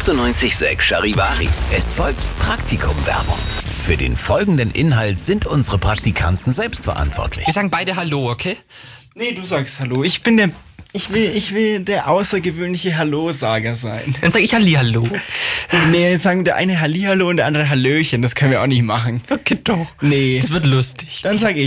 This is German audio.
98.6 Charivari. Es folgt Praktikumwerbung. Für den folgenden Inhalt sind unsere Praktikanten selbst verantwortlich. Wir sagen beide Hallo, okay? Nee, du sagst Hallo. Ich will der außergewöhnliche Hallo-Sager sein. Dann sage ich Hallihallo. Nee, sagen der eine Hallihallo und der andere Hallöchen. Das können wir auch nicht machen. Okay, doch. Nee. Das wird lustig. Dann sag ich